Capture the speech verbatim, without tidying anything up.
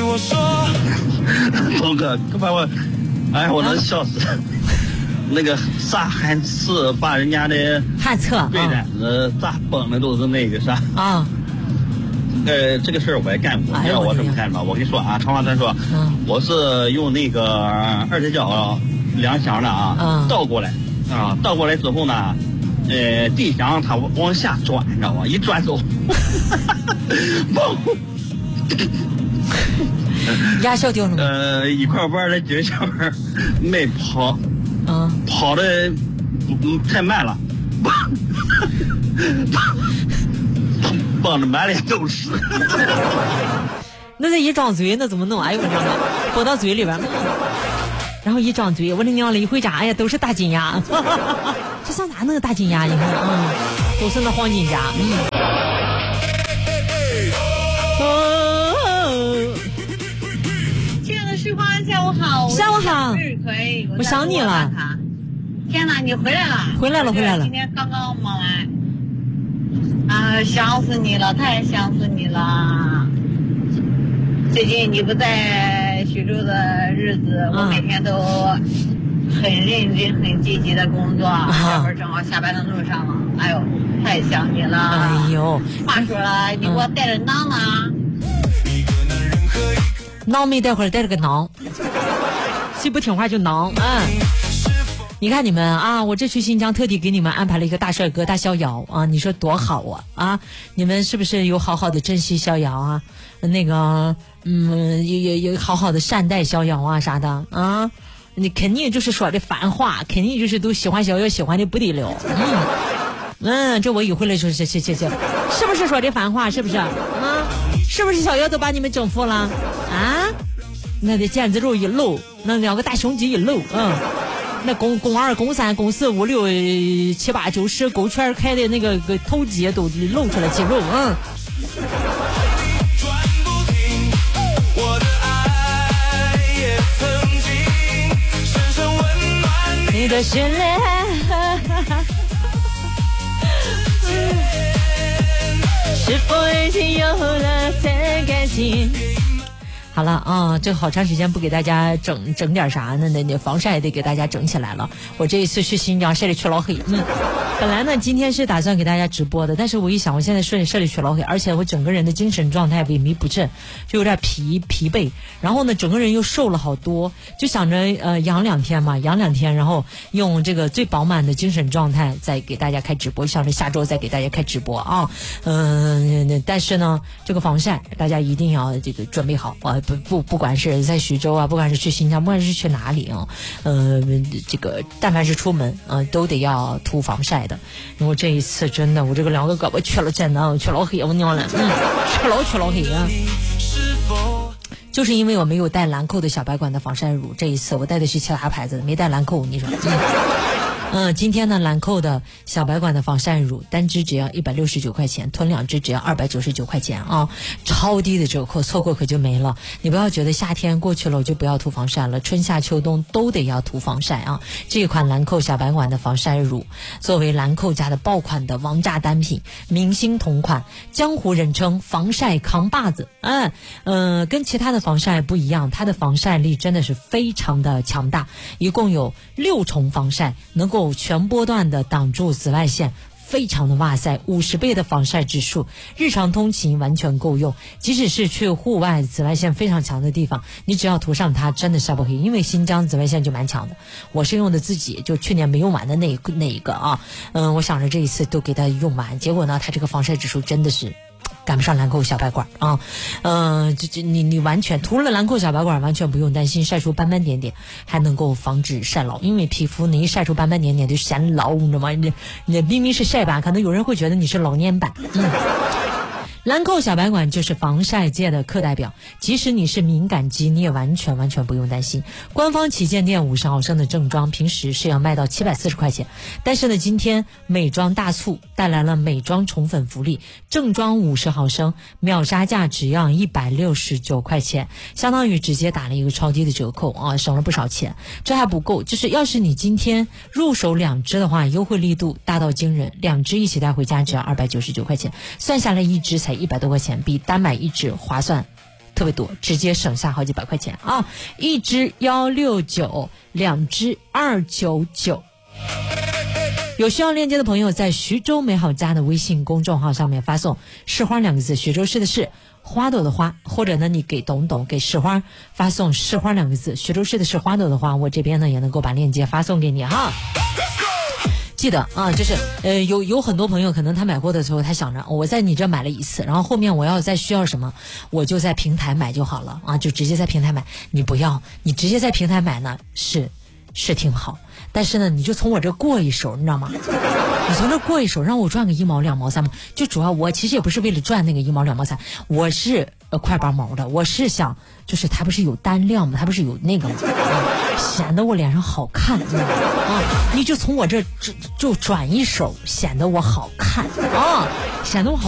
我说， 龙哥，把我，哎，我能笑死。啊那个啥汉厕把人家的汉厕被单子咋崩的都是那个啥啊。 呃，这个事儿我也干过，你知道我怎么干吗？我跟你说啊，长话短说， 嗯， 我是用那个二踢脚两响的啊， 嗯， 倒过来啊，倒过来之后呢，呃，第一响它往下转，你知道吗？一转走，嘣。 压笑掉了吗？ 呃，一块板的筋小板没跑， 嗯， 跑的嗯太慢了，蹦的满脸都是。 那这一张嘴那怎么弄？哎呦我娘的，拨到嘴里边，然后一张嘴，我的娘了，一回家哎呀都是大金牙，这上哪弄个大金牙？你看，嗯，都是那黄金甲，嗯。 旭花，下午好。 下午好。 我, 我想你了。 天哪，你回来了！ 回来了，回来了。 今天刚刚忙完。啊，想死你了，太想死你了。最近你不在徐州的日子，啊、我每天都很认真、很积极的工作。啊、这会儿正好下班的路上了，哎呦，太想你了。 哎呦， 话说了，你给我带着囊呢。 囊没带回来，带了个囊，谁不听话就囊。嗯，你看你们啊，我这去新疆特地给你们安排了一个大帅哥大逍遥啊，你说多好啊啊！你们是不是有好好的珍惜逍遥啊？那个嗯，有有有好好的善待逍遥啊啥的啊？你肯定就是说的反话，肯定就是都喜欢逍遥，喜欢的不得了。嗯嗯，这我一回来说是是是是，是不是说的反话？是不是啊？是不是逍遥都把你们征服了啊？那的腱子肉一露，那两个大胸肌一露，嗯，那肱肱二肱三肱四五六七八九十勾圈开的那个个头肌都露出来肌肉，嗯。你的训练。是否已经有了太感情？好了啊，这好长时间不给大家整整点啥呢？那那防晒也得给大家整起来了。我这一次去新疆晒得去老黑，嗯，本来呢今天是打算给大家直播的，但是我一想，我现在晒晒得去老黑，而且我整个人的精神状态萎靡不振，就有点疲疲惫，然后呢整个人又瘦了好多，就想着呃养两天嘛，养两天，然后用这个最饱满的精神状态再给大家开直播，想着下周再给大家开直播啊，嗯、呃，但是呢这个防晒大家一定要这个准备好啊。不不，不管是在徐州啊，不管是去新疆，不管是去哪里啊，呃，这个但凡是出门啊、呃，都得要涂防晒的。我这一次真的，我这个两个胳膊去了真的，去老黑，我娘了，嗯，去老去老黑啊！就是因为我没有带兰蔻的小白管的防晒乳，这一次我带的是其他牌子的，没带兰蔻，你说？嗯嗯，今天呢，兰蔻的小白管的防晒乳单支只要一百六十九块钱，囤两支只要二百九十九块钱啊，超低的折扣，错过可就没了。你不要觉得夏天过去了我就不要涂防晒了，春夏秋冬都得要涂防晒啊。这款兰蔻小白管的防晒乳，作为兰蔻家的爆款的王炸单品，明星同款，江湖人称防晒扛把子。嗯呃，跟其他的防晒不一样，它的防晒力真的是非常的强大，一共有六重防晒，能够全波段的挡住紫外线，非常的哇塞，五十倍的防晒指数，日常通勤完全够用。即使是去户外紫外线非常强的地方，你只要涂上它，真的晒不黑。因为新疆紫外线就蛮强的，我是用的自己就去年没用完的那一个那一个啊，嗯，我想着这一次都给它用完，结果呢，它这个防晒指数真的是赶不上兰蔻小白管啊，嗯、呃，这这你你完全涂了兰蔻小白管，完全不用担心晒出斑斑点点，还能够防止晒老。因为皮肤你一晒出斑斑点点就显老，你知道吗？你你明明是晒斑，可能有人会觉得你是老年斑。嗯。兰蔻小白管就是防晒界的课代表，即使你是敏感肌，你也完全完全不用担心。官方旗舰店五十毫升的正装平时是要卖到七百四十块钱，但是呢，今天美妆大促带来了美妆宠粉福利，正装五十毫升秒杀价只要一百六十九块钱，相当于直接打了一个超低的折扣啊，省了不少钱。这还不够，就是要是你今天入手两支的话，优惠力度大到惊人，两支一起带回家只要二百九十九块钱，算下来一支才一百多块钱，比单买一支划算特别多，直接省下好几百块钱啊！一支幺六九，两支二九九。有需要链接的朋友，在徐州美好家的微信公众号上面发送“市花”两个字，徐州市的市，花朵的花，或者呢，你给董董给市花发送“市花”两个字，徐州市的市，花朵的花，我这边呢也能够把链接发送给你哈。记得啊，就是呃，有有很多朋友可能他买货的时候，他想着我在你这买了一次，然后后面我要再需要什么，我就在平台买就好了啊，就直接在平台买。你不要，你直接在平台买呢，是是挺好。但是呢，你就从我这过一手，你知道吗？你从这过一手，让我赚个一毛两毛三毛。就主要我其实也不是为了赚那个一毛两毛三，我是呃块八毛的，我是想就是它不是有单量吗？它不是有那个吗？啊、显得我脸上好看，你知道吗？啊，你就从我这就就转一手，显得我好看啊，显得我好。